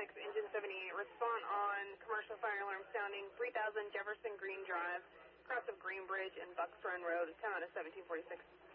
engine 78, respond on commercial fire alarm sounding 3000 Jefferson Green Drive, cross of Greenbridge and Bucks Run Road, 10 out of 1746.